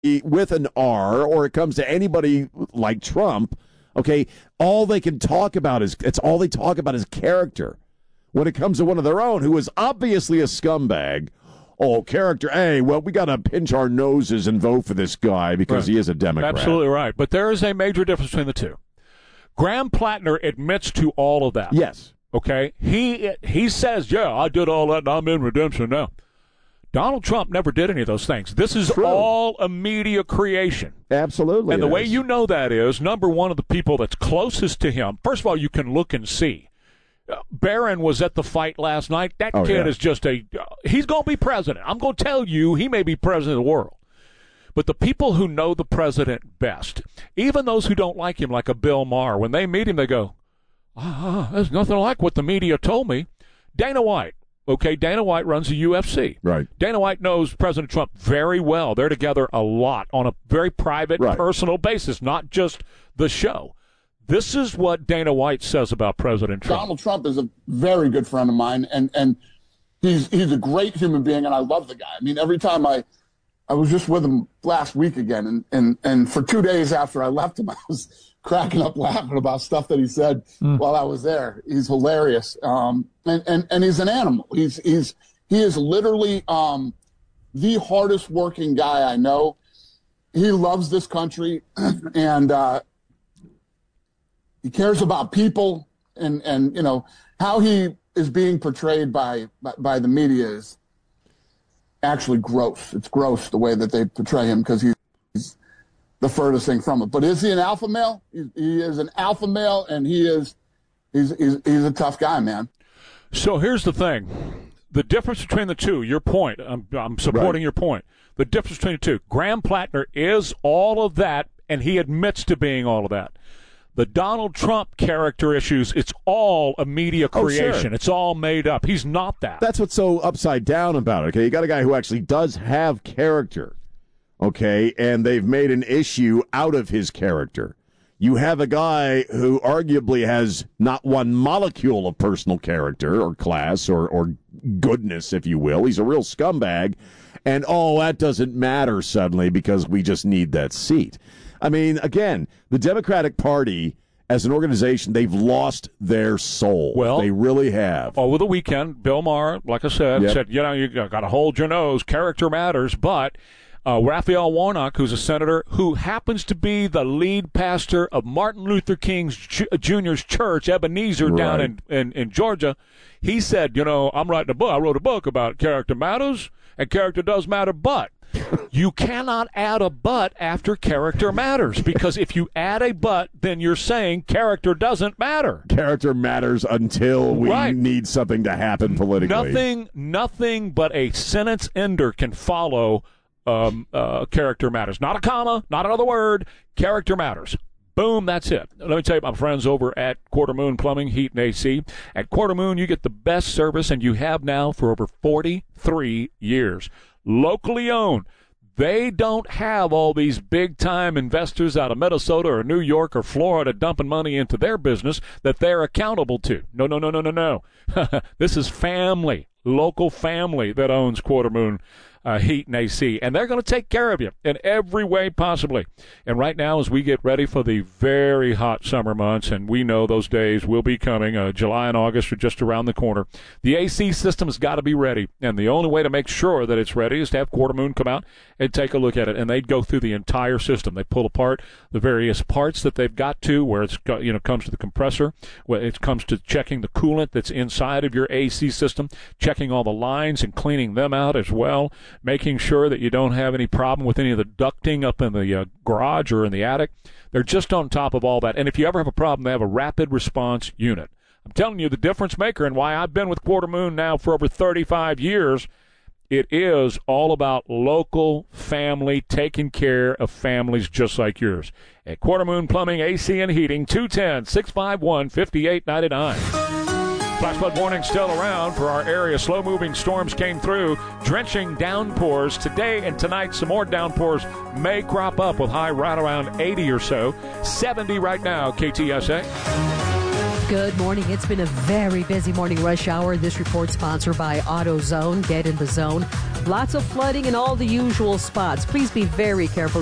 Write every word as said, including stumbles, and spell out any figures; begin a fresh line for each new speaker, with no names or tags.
with an R, or it comes to anybody like Trump, okay, all they can talk about is, it's all they talk about is character. When it comes to one of their own who is obviously a scumbag, oh, character, hey, well, we got to pinch our noses and vote for this guy because right. he is a Democrat.
Absolutely right. But there is a major difference between the two. Graham Plattner admits to all of that.
Yes.
Okay? He he says, yeah, I did all that and I'm in redemption now. Donald Trump never did any of those things. This is True. all a media creation.
Absolutely.
And the
is.
way you know that is, number one of the people that's closest to him, first of all, you can look and see. Uh, Barron was at the fight last night. That
oh,
kid
yeah.
is just a uh, – he's going to be president. I'm going to tell you he may be president of the world. But the people who know the president best, even those who don't like him, like a Bill Maher, when they meet him, they go, ah, there's nothing like what the media told me. Dana White. Okay, Dana White runs the U F C.
Right.
Dana White knows President Trump very well. They're together a lot on a very private,
right.
personal basis, not just the show. This is what Dana White says about President Trump.
Donald Trump is a very good friend of mine, and, and he's he's a great human being, and I love the guy. I mean, every time I I was just with him last week again, and, and, and for two days after I left him, I was cracking up laughing about stuff that he said mm. while I was there. He's hilarious. Um, and, and, and he's an animal. He's, he's, he is literally um, the hardest working guy I know. He loves this country and uh, he cares about people, and, and, you know, how he is being portrayed by, by, by the media is actually gross. It's gross the way that they portray him, because he's, he's the furthest thing from it. But is he an alpha male? He, he is an alpha male, and he is he's, he's he's a tough guy, man.
So here's the thing. The difference between the two, your point, I'm, I'm supporting right. your point. The difference between the two, Graham Plattner is all of that, and he admits to being all of that. The Donald Trump character issues, it's all a media creation. Oh, sure. It's all made up. He's not that.
That's what's so upside down about it, okay? You got a guy who actually does have character. Okay, and they've made an issue out of his character. You have a guy who arguably has not one molecule of personal character or class or, or goodness, if you will. He's a real scumbag. And, oh, that doesn't matter suddenly because we just need that seat. I mean, again, the Democratic Party, as an organization, they've lost their soul.
Well,
they really have.
Over the weekend, Bill Maher, like I said, yep. said, you know, you got to hold your nose. Character matters, but... Uh, Raphael Warnock, who's a senator who happens to be the lead pastor of Martin Luther King Junior's church, Ebenezer, right. down in, in, in Georgia, he said, you know, I'm writing a book. I wrote a book about character matters, and character does matter, but you cannot add a but after character matters, because if you add a but, then you're saying character doesn't matter.
Character matters until we
right.
need something to happen politically.
Nothing, nothing but a sentence ender can follow Um, uh, character matters. Not a comma, not another word. Character matters. Boom, that's it. Let me tell you, my friends over at Quarter Moon Plumbing, Heat, and A C. At Quarter Moon, you get the best service, and you have now for over forty-three years. Locally owned. They don't have all these big-time investors out of Minnesota or New York or Florida dumping money into their business that they're accountable to. No, no, no, no, no, no. This is family, local family that owns Quarter Moon Uh, Heat and A C, and they're going to take care of you in every way possibly. And right now, as we get ready for the very hot summer months, and we know those days will be coming, uh, July and August are just around the corner, the A C system has got to be ready, and the only way to make sure that it's ready is to have Quarter Moon come out and take a look at it, and they'd go through the entire system. They pull apart the various parts that they've got to, where it's you know comes to the compressor, where it comes to checking the coolant that's inside of your A C system, checking all the lines and cleaning them out as well, making sure that you don't have any problem with any of the ducting up in the uh, garage or in the attic. They're just on top of all that. And if you ever have a problem, they have a rapid response unit. I'm telling you, the difference maker, and why I've been with Quarter Moon now for over thirty-five years, it is all about local family, taking care of families just like yours. At Quarter Moon Plumbing, A C and Heating, two one zero, six five one, five eight nine nine. Flash flood warning still around for our area. Slow-moving storms came through, drenching downpours today and tonight. Some more downpours may crop up with high right around eighty or so. seventy right now, K T S A.
Good morning. It's been a very busy morning rush hour. This report sponsored by AutoZone. Get in the zone. Lots of flooding in all the usual spots. Please be very careful.